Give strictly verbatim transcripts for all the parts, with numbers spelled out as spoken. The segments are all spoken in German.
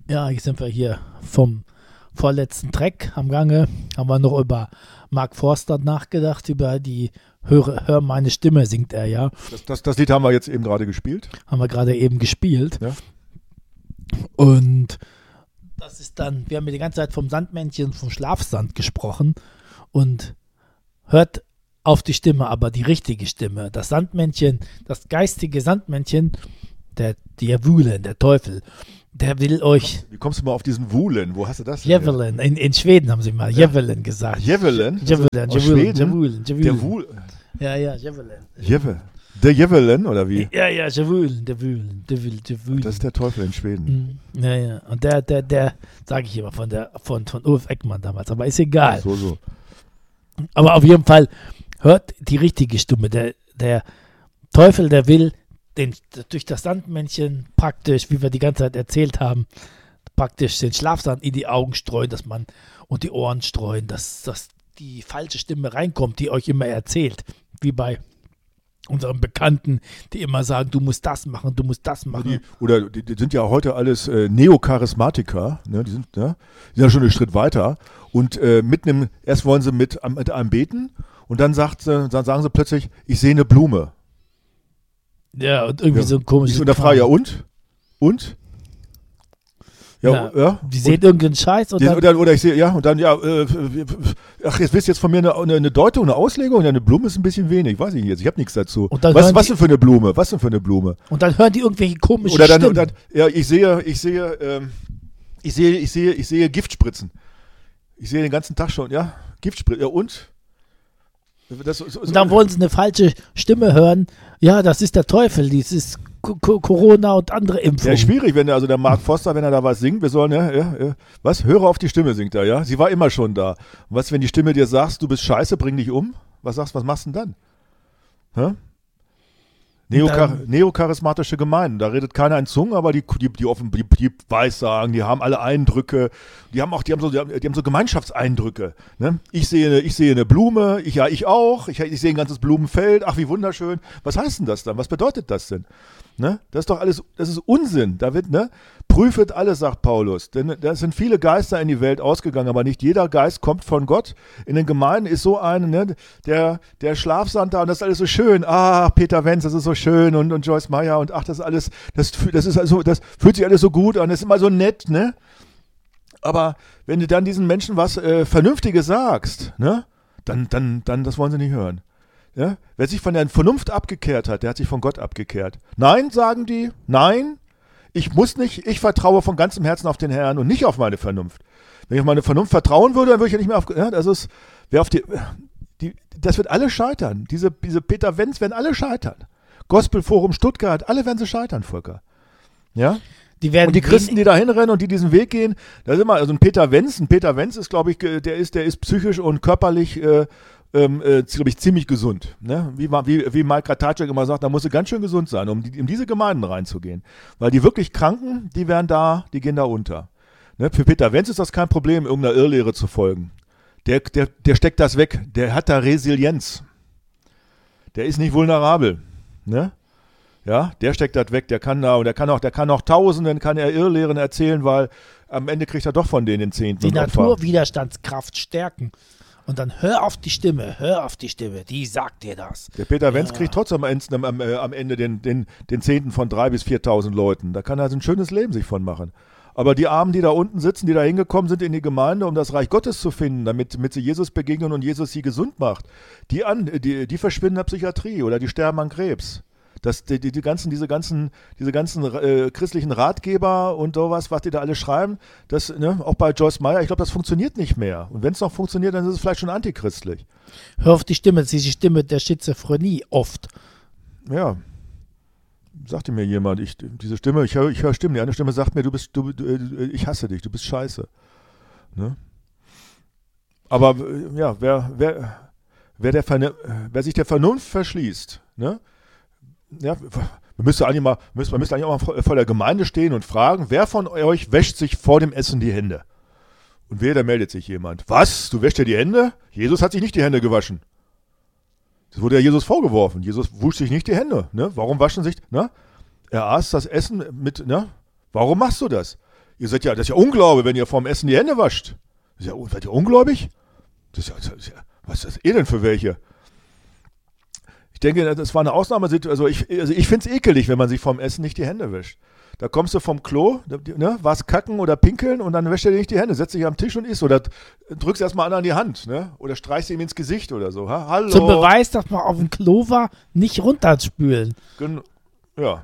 Ja, jetzt sind wir hier vom vorletzten Track am Gange. Haben wir noch über Mark Forster nachgedacht, über die Hör, Hör meine Stimme, singt er ja. Das, das, das Lied haben wir jetzt eben gerade gespielt. Haben wir gerade eben gespielt. Ja. Und das ist dann, wir haben ja die ganze Zeit vom Sandmännchen, vom Schlafsand gesprochen und hört auf die Stimme, aber die richtige Stimme. Das Sandmännchen, das geistige Sandmännchen, der Djävulen, der Teufel, der will euch... Wie kommst du mal auf diesen Wulen? Wo hast du das denn? Djävulen, in, in Schweden haben sie mal Ja. Djävulen gesagt. Djävulen? Djävulen, Aus Djävulen, Schweden? Djävulen, Der Djävulen. Wul... Ja, ja, Djävulen. Djävul. Der Djävulen, oder wie? Ja, ja, Djävulen, Djävulen, Djävulen, Djävulen. Das ist der Teufel in Schweden. Mhm. Ja, ja. Und der, der, der, sage ich immer, von der, von, von Ulf Eckmann damals, aber ist egal. So, so. Aber auf jeden Fall hört die richtige Stimme. Der, der Teufel, der will den, durch das Sandmännchen praktisch, wie wir die ganze Zeit erzählt haben, praktisch den Schlafsand in die Augen streuen, dass man und die Ohren streuen, dass, dass die falsche Stimme reinkommt, die euch immer erzählt. Wie bei unseren Bekannten, die immer sagen, du musst das machen, du musst das machen. Die, oder die, die sind ja heute alles äh, Neocharismatiker, ne? Die sind, ne? Die sind ja schon einen Schritt weiter. Und äh, mit einem, erst wollen sie mit, mit einem beten und dann, sagt sie, dann sagen sie plötzlich, ich sehe eine Blume. Ja, und irgendwie Ja. so ein komisches... Und da frage ich, ja und? Und? Ja, Ja, ja. Die sehen irgendeinen Scheiß und Die, dann, oder, oder ich sehe, ja, und dann, ja, äh, ach, jetzt wisst ihr jetzt von mir eine, eine, eine Deutung, eine Auslegung? Ja, eine Blume ist ein bisschen wenig, weiß ich nicht jetzt, ich habe nichts dazu. Und dann Was, hören was die- denn für eine Blume? Was denn für eine Blume? und dann hören die irgendwelche komischen Oder dann, Stimmen. und dann, ja, ich sehe, ich sehe, ähm, ich sehe, ich sehe, ich sehe Giftspritzen. Ich sehe den ganzen Tag schon, ja, Giftspritzen, ja und? Das, so, so, Und dann wollen sie eine falsche Stimme hören. Ja, das ist der Teufel, dies ist Co- Co- Corona und andere ja, Impfungen. schwierig, wenn der, also der Mark Forster, wenn er da was singt, wir sollen, ja, ja, ja, was, höre auf die Stimme singt er, ja, sie war immer schon da. Und was, wenn die Stimme dir sagt, du bist scheiße, bring dich um, was sagst, was machst du denn dann? Hä? Neokar Dann- neocharismatische Gemeinden, da redet keiner in Zungen, aber die, die, die offen, die, die Weissagen, die haben alle Eindrücke, die haben auch, die haben so, die haben, die haben so Gemeinschaftseindrücke. Ne? Ich sehe, ich sehe eine Blume, ich ja, ich auch, ich, ich sehe ein ganzes Blumenfeld, ach wie wunderschön. Was heißt denn das dann? Was bedeutet das denn? Ne? Das ist doch alles, das ist Unsinn. Da wird, ne? Prüfet alles, sagt Paulus. Denn da sind viele Geister in die Welt ausgegangen, aber nicht jeder Geist kommt von Gott. In den Gemeinden ist so ein, ne, der, der Schlafsand da und das ist alles so schön. Ah, Peter Wenz, das ist so schön und, und Joyce Meyer und ach, das ist alles, das, fü- das ist also, das fühlt sich alles so gut an, das ist immer so nett, ne? Aber wenn du dann diesen Menschen was äh, Vernünftiges sagst, ne? Dann, dann, dann, das wollen sie nicht hören. Ja? Wer sich von der Vernunft abgekehrt hat, der hat sich von Gott abgekehrt. Nein, sagen die, nein, ich muss nicht, ich vertraue von ganzem Herzen auf den Herrn und nicht auf meine Vernunft. Wenn ich auf meine Vernunft vertrauen würde, dann würde ich ja nicht mehr auf, ja, das ist, wer auf die, die, das wird alle scheitern. Diese, diese Peter Wenz werden alle scheitern. Gospelforum Stuttgart, alle werden sie scheitern, Volker. Ja? die werden Und die Christen, die da hinrennen und die diesen Weg gehen, da sind wir, also ein Peter Wenz, ein Peter Wenz ist, glaube ich, ge- der ist, der ist psychisch und körperlich, äh, ähm, äh, glaube ich, ziemlich gesund. Ne? Wie, ma- wie, wie Mike Ratajczak immer sagt, da musst du ganz schön gesund sein, um die, in diese Gemeinden reinzugehen. Weil die wirklich Kranken, die werden da, die gehen da unter. Ne? Für Peter Wenz ist das kein Problem, irgendeiner Irrlehre zu folgen. Der, der, der steckt das weg. Der hat da Resilienz. Der ist nicht vulnerabel. Ne? Ja, der steckt das weg, der kann da, und der kann auch, der kann auch Tausenden, kann er Irrlehren erzählen, weil am Ende kriegt er doch von denen den Zehnten. die und Opfer. Naturwiderstandskraft stärken. Und dann hör auf die Stimme, hör auf die Stimme, die sagt dir das. Der Peter Wenz Ja. kriegt trotzdem am, Ende- am, äh, am Ende den, den, den Zehnten von drei bis viertausend Leuten. Da kann er also ein schönes Leben sich von machen. Aber die Armen, die da unten sitzen, die da hingekommen sind in die Gemeinde, um das Reich Gottes zu finden, damit, damit sie Jesus begegnen und Jesus sie gesund macht, die, an, die, die verschwinden in der Psychiatrie oder die sterben an Krebs. Das, die, die, die ganzen, diese ganzen, diese ganzen äh, christlichen Ratgeber und sowas, was die da alle schreiben, das, ne, auch bei Joyce Meyer, ich glaube, das funktioniert nicht mehr. Und wenn es noch funktioniert, dann ist es vielleicht schon antichristlich. Hör auf die Stimme, das ist die Stimme der Schizophrenie oft. Ja, sagte mir jemand, ich, diese Stimme, ich höre ich hör Stimmen, die eine Stimme sagt mir, du bist, du, du, äh, ich hasse dich, du bist scheiße. Ne? Aber äh, ja, wer, wer, wer, der Verne- wer sich der Vernunft verschließt, ne? Ja, man müsste eigentlich mal, müsste, man müsste eigentlich auch mal vor, vor der Gemeinde stehen und fragen, wer von euch wäscht sich vor dem Essen die Hände? Und wer, da meldet sich jemand. Was? Du wäschst dir die Hände? Jesus hat sich nicht die Hände gewaschen. Das wurde ja Jesus vorgeworfen. Jesus wusch sich nicht die Hände. Ne? Warum waschen sich, ne? Er aß das Essen mit, ne? Warum machst du das? ihr seid ja, das ist ja Unglaube, wenn ihr vorm Essen die Hände wascht. Das ist ja, seid ihr ungläubig? Das ist ja, das ist ja, was ist das ihr denn für welche? Ich denke, das war eine Ausnahmesituation. Also ich, also ich finde es ekelig, wenn man sich vorm Essen nicht die Hände wäscht. Da kommst du vom Klo, ne, was kacken oder pinkeln und dann wäscht er dir nicht die Hände, setzt dich am Tisch und isst oder drückst erstmal anderen die Hand, ne? Oder streichst ihm ins Gesicht oder so. Ha? Hallo. Zum Beweis, dass man auf dem Klo war, nicht runterspülen. Gen- ja.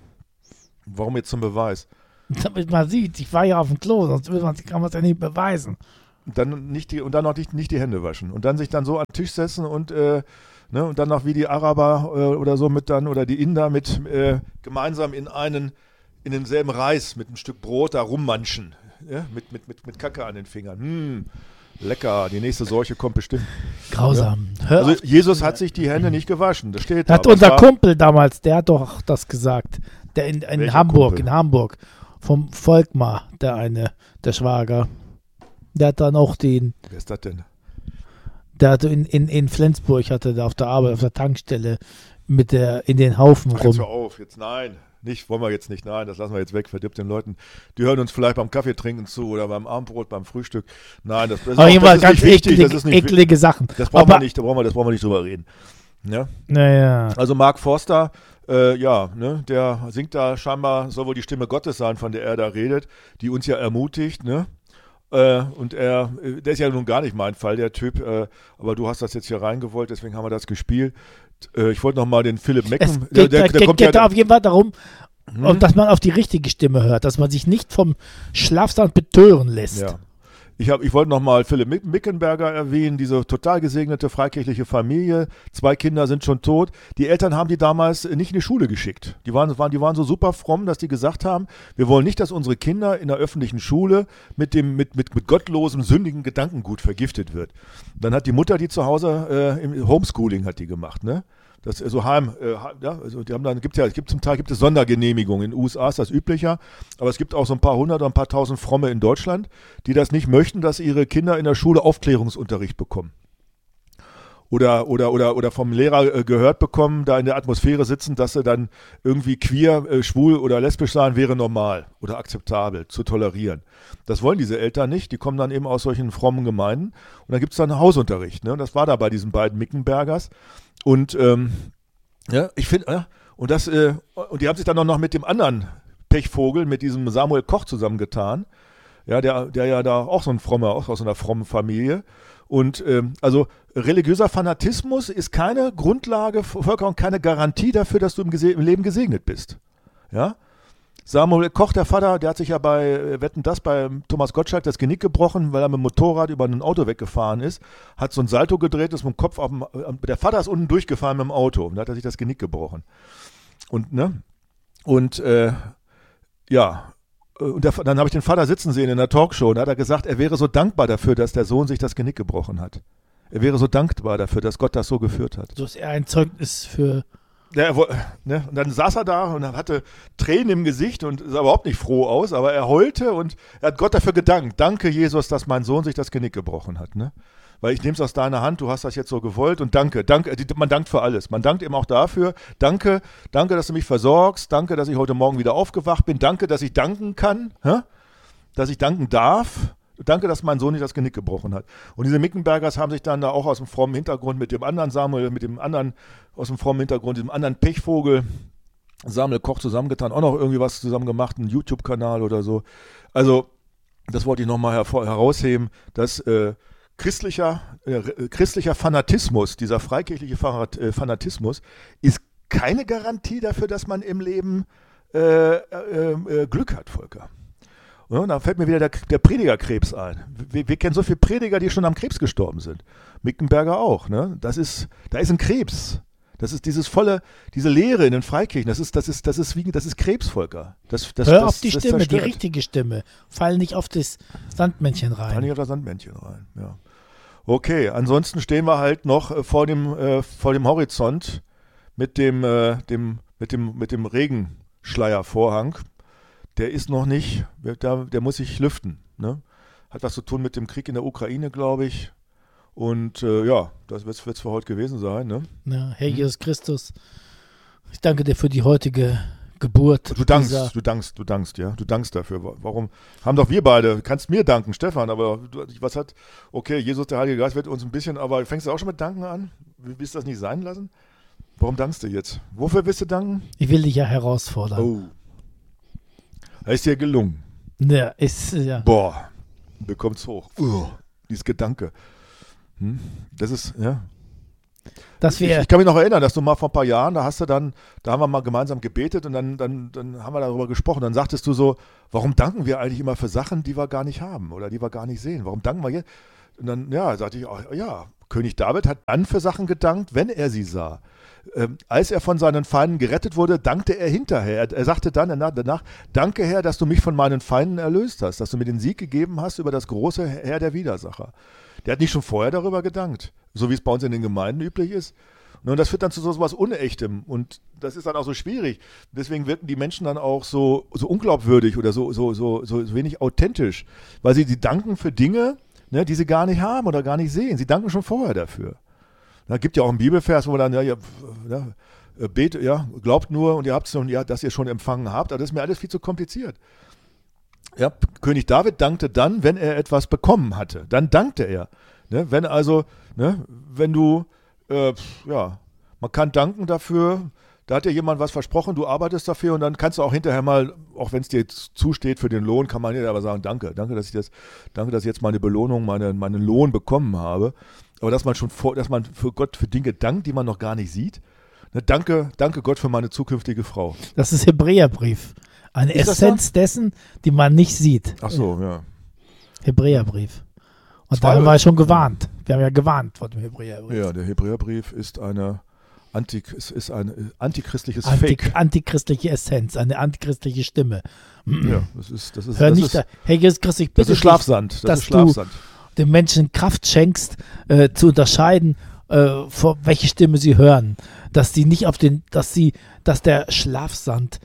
Warum jetzt zum Beweis? Damit man sieht, ich war ja auf dem Klo, sonst will man, kann man es ja nicht beweisen. Und dann, nicht die, und dann noch nicht, nicht die Hände waschen. Und dann sich dann so an den Tisch setzen und, äh, ne, und dann noch wie die Araber äh, oder so mit dann, oder die Inder mit äh, gemeinsam in einen in denselben Reis mit einem Stück Brot da rummanschen. Ja? Mit, mit, mit, mit Kacke an den Fingern. Hm, lecker, die nächste Seuche kommt bestimmt. Grausam. Ja? Hör Also auf. Jesus hat sich die Hände nicht gewaschen, das steht da. Hat aber unser es war- Kumpel damals, der hat doch das gesagt. Der in, in Welcher Hamburg, Kumpel? in Hamburg. Vom Volkmar, der eine, der Schwager. Der hat dann auch den, Wer ist das denn? der hatte in, in, in Flensburg, hatte da auf der Arbeit, auf der Tankstelle mit der, in den Haufen Ach, jetzt hör rum. auf, jetzt nein. Nicht, wollen wir jetzt nicht, nein, das lassen wir jetzt weg, verdirbt den Leuten. Die hören uns vielleicht beim Kaffee trinken zu oder beim Abendbrot, beim Frühstück. Nein, das, das ist, Aber auch, jedenfalls das ist ganz nicht wichtig, eklige, das ist nicht wi- eklige Sachen. Das brauchen Aber, wir nicht, da brauchen wir, das brauchen wir nicht drüber reden. Ja? naja. Also Mark Forster, äh, ja, ne, der singt da scheinbar, soll wohl die Stimme Gottes sein, von der er da redet, die uns ja ermutigt, ne? Äh, und er, äh, der ist ja nun gar nicht mein Fall, der Typ, äh, aber du hast das jetzt hier reingewollt, deswegen haben wir das gespielt. Äh, ich wollte nochmal den Philipp Es Mecken, geht, der, der, da- der geht, kommt geht ja, da auf jeden Fall darum, Hm? und dass man auf die richtige Stimme hört, dass man sich nicht vom Schlafstand betören lässt. Ja. Ich, hab, ich wollte nochmal Philipp Mick- Mickenberger erwähnen, diese total gesegnete freikirchliche Familie. Zwei Kinder sind schon tot. Die Eltern haben die damals nicht in die Schule geschickt. Die waren, waren, die waren so super fromm, dass die gesagt haben, wir wollen nicht, dass unsere Kinder in der öffentlichen Schule mit dem mit, mit, mit gottlosem, sündigen Gedankengut vergiftet wird. Dann hat die Mutter die zu Hause äh, im Homeschooling hat die gemacht, ne? Das ist so heim, äh, ja, also die haben dann, gibt ja, es gibt zum Teil gibt es Sondergenehmigungen. In den U S A ist das üblicher, aber es gibt auch so ein paar hundert oder ein paar tausend Fromme in Deutschland, die das nicht möchten, dass ihre Kinder in der Schule Aufklärungsunterricht bekommen. Oder, oder, oder, oder vom Lehrer äh, gehört bekommen, da in der Atmosphäre sitzen, dass sie dann irgendwie queer, äh, schwul oder lesbisch sein, wäre normal oder akzeptabel, zu tolerieren. Das wollen diese Eltern nicht, die kommen dann eben aus solchen frommen Gemeinden und dann gibt es dann Hausunterricht. Ne? Das war da bei diesen beiden Mickenbergers. Und ähm, ja, ich finde, ja, und das, äh, und die haben sich dann auch noch mit dem anderen Pechvogel, mit diesem Samuel Koch zusammengetan. Ja, der, der ja da auch so ein frommer, auch aus einer frommen Familie. Und ähm, also religiöser Fanatismus ist keine Grundlage, vollkommen keine Garantie dafür, dass du im, Gese- im Leben gesegnet bist. Ja? Samuel Koch, der Vater, der hat sich ja bei äh, Wetten, das bei Thomas Gottschalk das Genick gebrochen, weil er mit dem Motorrad über ein Auto weggefahren ist, hat so ein Salto gedreht, ist mit dem Kopf auf dem, äh, der Vater ist unten durchgefahren mit dem Auto und da hat er sich das Genick gebrochen. Und, ne? Und, äh, ja, und der, dann habe ich den Vater sitzen sehen in der Talkshow und da hat er gesagt, er wäre so dankbar dafür, dass der Sohn sich das Genick gebrochen hat. Er wäre so dankbar dafür, dass Gott das so geführt hat. So ist er ein Zeugnis für. Ja, er, wo- ne? Und dann saß er da und hatte Tränen im Gesicht und sah überhaupt nicht froh aus, aber er heulte und er hat Gott dafür gedankt. Danke, Jesus, dass mein Sohn sich das Genick gebrochen hat. Ne? Weil ich nehme es aus deiner Hand, du hast das jetzt so gewollt und danke, danke, die- man dankt für alles. Man dankt eben auch dafür, danke, danke, dass du mich versorgst, danke, dass ich heute Morgen wieder aufgewacht bin, danke, dass ich danken kann, hä? Dass ich danken darf. Danke, dass mein Sohn nicht das Genick gebrochen hat. Und diese Mickenbergers haben sich dann da auch aus dem frommen Hintergrund mit dem anderen Samuel, mit dem anderen aus dem frommen Hintergrund, diesem anderen Pechvogel, Samuel Koch zusammengetan, auch noch irgendwie was zusammen gemacht, einen YouTube-Kanal oder so. Also, das wollte ich nochmal hervor, herausheben, dass äh, christlicher, äh, christlicher Fanatismus, dieser freikirchliche Fanat- äh, Fanatismus, ist keine Garantie dafür, dass man im Leben äh, äh, äh, Glück hat, Volker. Ja, da fällt mir wieder der, der Predigerkrebs ein. Wir, wir kennen so viele Prediger, die schon am Krebs gestorben sind. Mickenberger auch. Ne? Das ist, da ist ein Krebs. Das ist dieses volle, diese Leere in den Freikirchen. Das ist, das ist, das ist wie, das ist Krebs, Volker. Das, das, Hör das, auf die das Stimme, die zerstört. richtige Stimme. Fall nicht auf das Sandmännchen Kann rein. nicht auf das Sandmännchen rein. Ja. Okay, ansonsten stehen wir halt noch äh, vor dem, äh, vor dem Horizont mit dem, äh, dem, mit dem, mit dem Regenschleiervorhang. Der ist noch nicht, der, der muss sich lüften. Ne? Hat was zu tun mit dem Krieg in der Ukraine, glaube ich. Und äh, ja, das wird es für heute gewesen sein. Ne? Ja, Herr Jesus Christus, ich danke dir für die heutige Geburt. Du dankst, dieser, du dankst, du dankst, ja. Du dankst dafür. Warum? Haben doch wir beide, kannst mir danken, Stefan, aber du, was hat, okay, Jesus, der Heilige Geist wird uns ein bisschen, aber fängst du auch schon mit Danken an? Willst du das nicht sein lassen? Warum dankst du jetzt? Wofür willst du danken? Ich will dich ja herausfordern. Oh. Da ist dir gelungen. Ja, ist, ja. Boah, bekommt's hoch. Uh, dieses Gedanke. Hm? Das ist, ja. Dass wir, ich, ich kann mich noch erinnern, dass du mal vor ein paar Jahren, da hast du dann, da haben wir mal gemeinsam gebetet und dann, dann, dann haben wir darüber gesprochen. Dann sagtest du so, warum danken wir eigentlich immer für Sachen, die wir gar nicht haben oder die wir gar nicht sehen? Warum danken wir jetzt? Und dann, ja, sagte ich, auch, ja, König David hat dann für Sachen gedankt, wenn er sie sah. Ähm, als er von seinen Feinden gerettet wurde, dankte er hinterher. Er, er sagte dann danach, danach, danke Herr, dass du mich von meinen Feinden erlöst hast, dass du mir den Sieg gegeben hast über das große Heer der Widersacher. Der hat nicht schon vorher darüber gedankt, so wie es bei uns in den Gemeinden üblich ist. Und das führt dann zu so etwas Unechtem und das ist dann auch so schwierig. Deswegen wirken die Menschen dann auch so, so unglaubwürdig oder so, so, so, so wenig authentisch, weil sie die danken für Dinge, ne, die sie gar nicht haben oder gar nicht sehen. Sie danken schon vorher dafür. Da gibt ja auch einen Bibelvers, wo man dann, ja, ja, ja, betet, ja, glaubt nur und ihr habt es schon, ja, dass ihr schon empfangen habt, aber das ist mir alles viel zu kompliziert. Ja, König David dankte dann, wenn er etwas bekommen hatte. Dann dankte er. Ne, wenn also, ne, wenn du, äh, ja, man kann danken dafür, da hat dir jemand was versprochen, du arbeitest dafür und dann kannst du auch hinterher mal, auch wenn es dir jetzt zusteht für den Lohn, kann man dir aber sagen, danke, danke, dass ich das, danke, dass ich jetzt meine Belohnung, meine, meinen Lohn bekommen habe. Aber dass man schon vor, dass man für Gott für Dinge dankt, die man noch gar nicht sieht. Ne, danke, danke Gott für meine zukünftige Frau. Das ist Hebräerbrief. Eine Ist Essenz dessen, die man nicht sieht. Ach so, ja. Hebräerbrief. Und Zwei- da haben wir schon gewarnt. Wir haben ja gewarnt vor dem Hebräerbrief. Ja, der Hebräerbrief ist eine Anti, es ist ein äh, antichristliches Anti, Fake. Antichristliche Essenz, eine antichristliche Stimme. Ja, das ist, das ist, Hör das nicht ist, da. Hey, Jesus Christus, ich das bitte ist Schlafsand. Das dass ist Schlafsand. du den Menschen Kraft schenkst, äh, zu unterscheiden, äh, vor welche Stimme sie hören. Dass sie nicht auf den, dass sie, dass der Schlafsand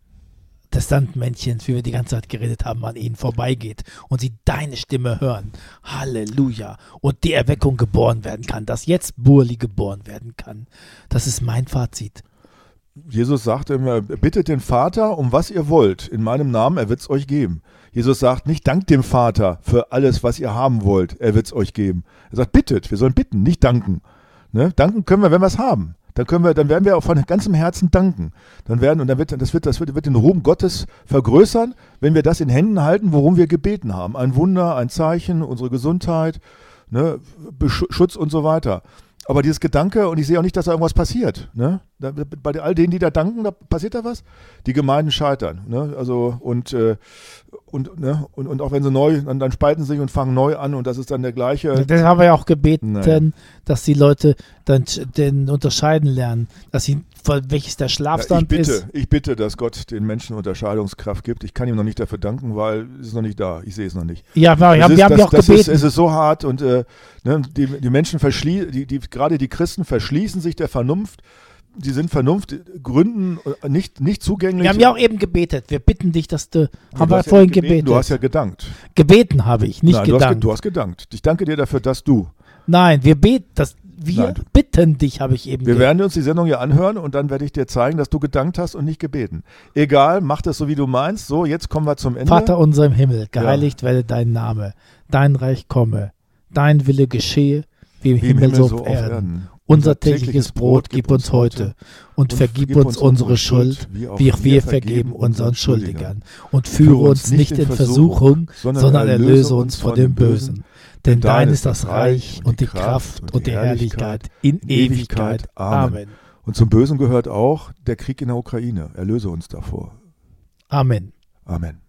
des Sandmännchens, wie wir die ganze Zeit geredet haben, an ihnen vorbeigeht und sie deine Stimme hören. Halleluja. Und die Erweckung geboren werden kann, dass jetzt Burli geboren werden kann. Das ist mein Fazit. Jesus sagt immer, bittet den Vater um was ihr wollt. In meinem Namen, er wird es euch geben. Jesus sagt nicht, dankt dem Vater für alles, was ihr haben wollt. Er wird es euch geben. Er sagt, bittet. Wir sollen bitten, nicht danken. Ne? Danken können wir, wenn wir es haben. Dann können wir, dann werden wir auch von ganzem Herzen danken. Dann werden, und dann wird, das wird, das wird, wird den Ruhm Gottes vergrößern, wenn wir das in Händen halten, worum wir gebeten haben. Ein Wunder, ein Zeichen, unsere Gesundheit, ne, Schutz und so weiter. Aber dieses Gedanke, und ich sehe auch nicht, dass da irgendwas passiert. Ne? Da, bei all denen, die da danken, da passiert da was. Die Gemeinden scheitern. Ne? Also, und, äh, und, ne? und, und auch wenn sie neu, dann, dann spalten sie sich und fangen neu an und das ist dann der gleiche. Das haben wir ja auch gebeten, Naja. dass die Leute dann den unterscheiden lernen, dass sie, welches der Ja, ich Schlafstand bitte, ist. ich bitte, dass Gott den Menschen Unterscheidungskraft gibt. Ich kann ihm noch nicht dafür danken, weil es ist noch nicht da. Ich sehe es noch nicht. Ja, wir, Es haben, ist, wir haben das, ja auch das gebeten. Ist, es ist so hart und äh, ne, die, die Menschen verschließen, die, die, gerade die Christen verschließen sich der Vernunft. Die sind Vernunftgründen nicht, nicht zugänglich. Wir haben ja auch eben gebetet. Wir bitten dich, dass du, Ja, haben du wir hast ja vorhin nicht gebeten, gebetet. Du hast ja gedankt. gebeten habe ich, nicht Nein, du hast, ge- gedankt. du hast gedankt. Ich danke dir dafür, dass du. Nein, wir beten, das, wir Nein, du- bitten dich, habe ich eben Wir ge- werden uns die Sendung hier anhören und dann werde ich dir zeigen, dass du gedankt hast und nicht gebeten. Egal, mach das so, wie du meinst. So, jetzt kommen wir zum Ende. Vater unser im Himmel, geheiligt werde dein Name, dein Reich komme, dein Wille geschehe, wie im, Wie im Himmel, Himmel so auf Erden. Unser Unser tägliches Brot gib uns heute und vergib uns unsere Schuld, wie auch wir vergeben unseren Schuldigern. Und führe uns nicht in Versuchung, sondern erlöse uns vor dem Bösen. Denn dein ist das Reich und die Kraft und die Herrlichkeit in Ewigkeit. Amen. Und zum Bösen gehört auch der Krieg in der Ukraine. Erlöse uns davor. Amen. Amen.